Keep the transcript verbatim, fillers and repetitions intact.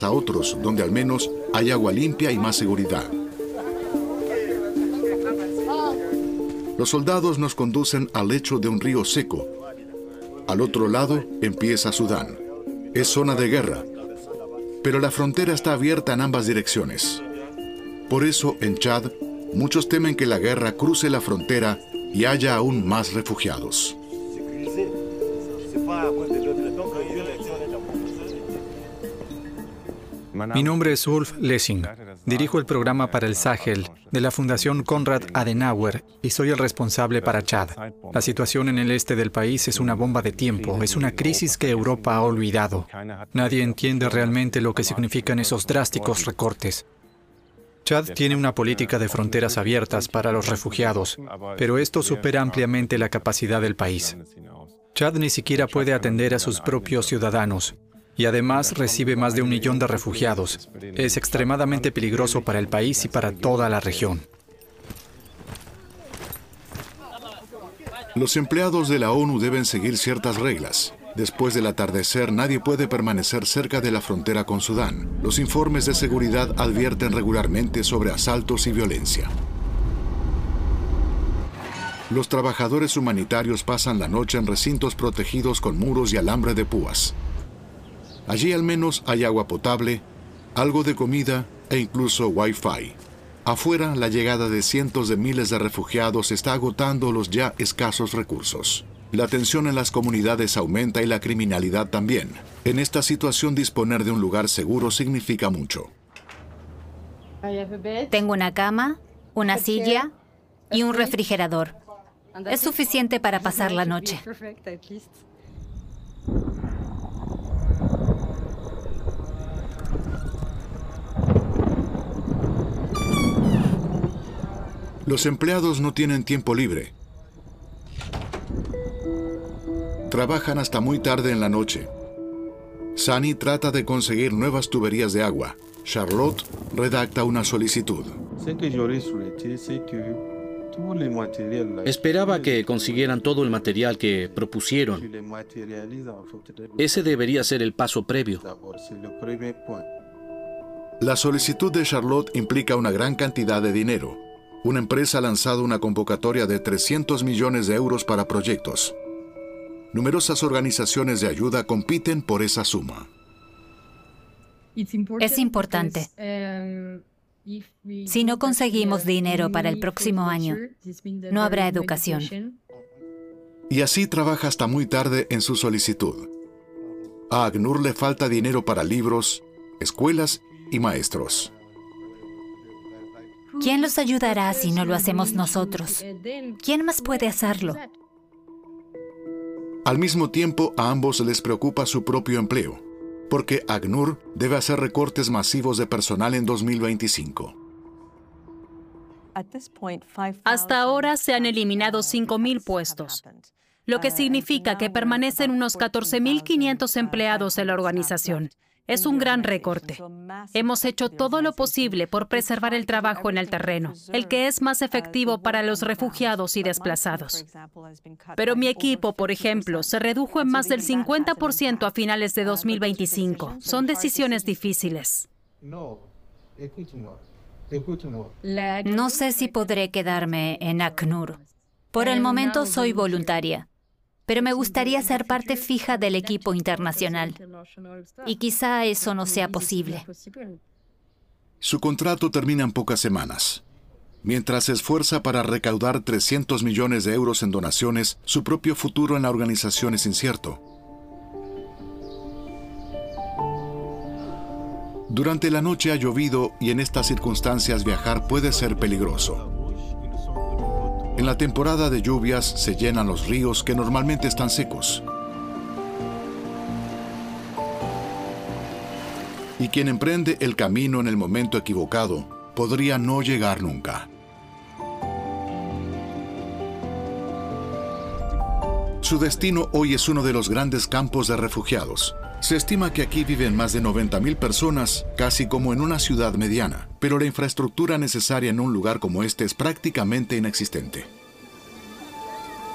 a otros, donde al menos hay agua limpia y más seguridad. Los soldados nos conducen al lecho de un río seco. Al otro lado empieza Sudán. Es zona de guerra, pero la frontera está abierta en ambas direcciones. Por eso, en Chad, muchos temen que la guerra cruce la frontera y haya aún más refugiados. Mi nombre es Ulf Lessing. Dirijo el programa para el Sahel de la Fundación Konrad Adenauer y soy el responsable para Chad. La situación en el este del país es una bomba de tiempo, es una crisis que Europa ha olvidado. Nadie entiende realmente lo que significan esos drásticos recortes. Chad tiene una política de fronteras abiertas para los refugiados, pero esto supera ampliamente la capacidad del país. Chad ni siquiera puede atender a sus propios ciudadanos. Y además recibe más de un millón de refugiados. Es extremadamente peligroso para el país y para toda la región. Los empleados de la ONU deben seguir ciertas reglas. Después del atardecer, nadie puede permanecer cerca de la frontera con Sudán. Los informes de seguridad advierten regularmente sobre asaltos y violencia. Los trabajadores humanitarios pasan la noche en recintos protegidos con muros y alambre de púas. Allí al menos hay agua potable, algo de comida e incluso Wi-Fi. Afuera, la llegada de cientos de miles de refugiados está agotando los ya escasos recursos. La tensión en las comunidades aumenta y la criminalidad también. En esta situación, disponer de un lugar seguro significa mucho. Tengo una cama, una silla y un refrigerador. Es suficiente para pasar la noche. Los empleados no tienen tiempo libre. Trabajan hasta muy tarde en la noche. Sani trata de conseguir nuevas tuberías de agua. Charlotte redacta una solicitud. Esperaba que consiguieran todo el material que propusieron. Ese debería ser el paso previo. La solicitud de Charlotte implica una gran cantidad de dinero. Una empresa ha lanzado una convocatoria de trescientos millones de euros para proyectos. Numerosas organizaciones de ayuda compiten por esa suma. Es importante. Si no conseguimos dinero para el próximo año, no habrá educación. Y así trabaja hasta muy tarde en su solicitud. A ACNUR le falta dinero para libros, escuelas y maestros. ¿Quién los ayudará si no lo hacemos nosotros? ¿Quién más puede hacerlo? Al mismo tiempo, a ambos les preocupa su propio empleo, porque ACNUR debe hacer recortes masivos de personal en dos mil veinticinco. Hasta ahora se han eliminado cinco mil puestos, lo que significa que permanecen unos catorce mil quinientos empleados en la organización. Es un gran recorte. Hemos hecho todo lo posible por preservar el trabajo en el terreno, el que es más efectivo para los refugiados y desplazados. Pero mi equipo, por ejemplo, se redujo en más del cincuenta por ciento a finales de dos mil veinticinco. Son decisiones difíciles. No sé si podré quedarme en ACNUR. Por el momento soy voluntaria, pero me gustaría ser parte fija del equipo internacional. Y quizá eso no sea posible. Su contrato termina en pocas semanas. Mientras se esfuerza para recaudar trescientos millones de euros en donaciones, su propio futuro en la organización es incierto. Durante la noche ha llovido y en estas circunstancias viajar puede ser peligroso. En la temporada de lluvias se llenan los ríos que normalmente están secos. Y quien emprende el camino en el momento equivocado podría no llegar nunca. Su destino hoy es uno de los grandes campos de refugiados. Se estima que aquí viven más de noventa mil personas, casi como en una ciudad mediana, pero la infraestructura necesaria en un lugar como este es prácticamente inexistente.